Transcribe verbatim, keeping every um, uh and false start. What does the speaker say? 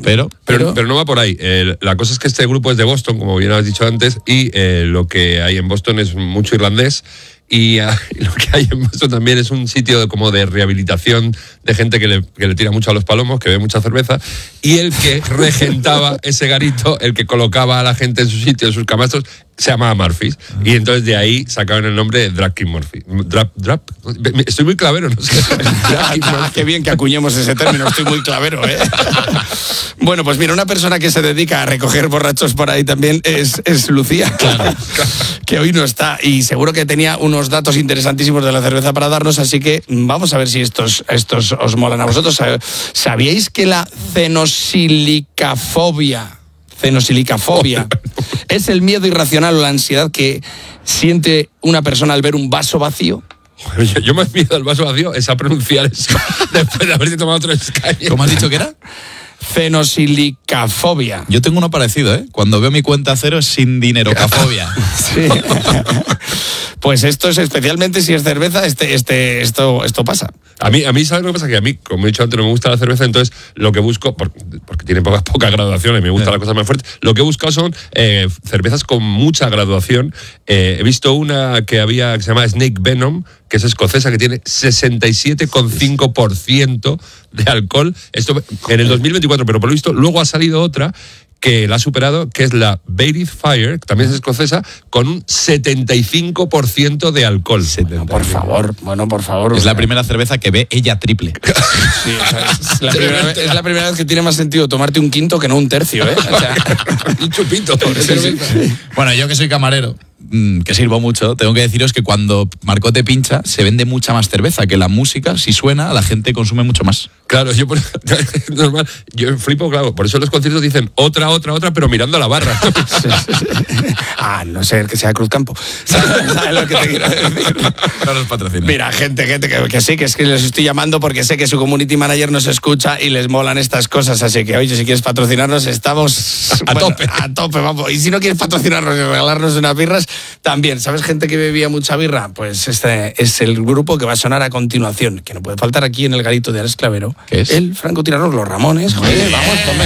Pero, pero, pero, pero no va por ahí. Eh, la cosa es que este grupo es de Boston, como bien has dicho antes, y eh, lo que hay en Boston es mucho irlandés. Y, uh, y lo que hay en Boston también es un sitio de, como de rehabilitación de gente que le, que le tira mucho a los palomos, que bebe mucha cerveza, y el que regentaba ese garito, el que colocaba a la gente en su sitio, en sus camastros, se llamaba Murphys. Y entonces de ahí sacaron el nombre de Drag King Murphy. Drap, drap. Estoy muy clavero, no sé. Ah, qué bien que acuñemos ese término, estoy muy clavero, ¿eh? Bueno, pues mira, una persona que se dedica a recoger borrachos por ahí también es, es Lucía, claro, que hoy no está y seguro que tenía unos datos interesantísimos de la cerveza para darnos, así que vamos a ver si estos, estos os molan a vosotros. ¿Sabíais que la cenosilicafobia, cenosilicafobia es el miedo irracional o la ansiedad que siente una persona al ver un vaso vacío? Yo, yo más miedo al vaso vacío es a pronunciar eso después de haberte tomado otro escaño. ¿Cómo has dicho que era? Cenosilicafobia. Yo tengo uno parecido, ¿eh? Cuando veo mi cuenta cero es sin dinerocafobia. Sí. Pues esto es especialmente si es cerveza, este, este, esto, esto pasa. A mí, a mí, ¿sabes lo que pasa? Que a mí, como he dicho antes, no me gusta la cerveza, entonces lo que busco, porque, porque tiene pocas poca graduación y me gustan las cosas más fuertes, lo que he buscado son eh, cervezas con mucha graduación. Eh, he visto una que había que se llama Snake Venom, que es escocesa, que tiene sesenta y siete coma cinco por ciento de alcohol. Esto en el dos mil veinticuatro, pero por lo visto, luego ha salido otra que la ha superado, que es la Bailey's Fire, que también es escocesa, con un setenta y cinco por ciento de alcohol. Bueno, por favor, bueno, por favor. Es la primera cerveza que ve ella triple. Sí, o sea, es, la primera vez, es la primera vez que tiene más sentido tomarte un quinto que no un tercio, ¿eh? O sea, un chupito. Sí, sí, sí. Bueno, yo que soy camarero, que sirvo mucho, tengo que deciros que cuando Marcote pincha se vende mucha más cerveza, que la música, si suena, la gente consume mucho más. Claro, yo por, normal, yo flipo, claro, por eso en los conciertos dicen otra, otra, otra, pero mirando a la barra. Sí, sí, sí. Ah, no sé, que sea Cruzcampo. ¿Sabes, ¿Sabes lo que te quiero decir? No nos patrocina. Mira, gente, gente que, que sí, que es que les estoy llamando porque sé que su community manager nos escucha y les molan estas cosas, así que, oye, si quieres patrocinarnos, estamos a bueno, tope. A tope, vamos. Y si no quieres patrocinarnos y regalarnos unas birras, también. ¿Sabes gente que bebía mucha birra? Pues este es el grupo que va a sonar a continuación, que no puede faltar aquí en el garito de Alex Clavero. ¿Qué es? El francotirador, los Ramones. Joder, vamos, ponme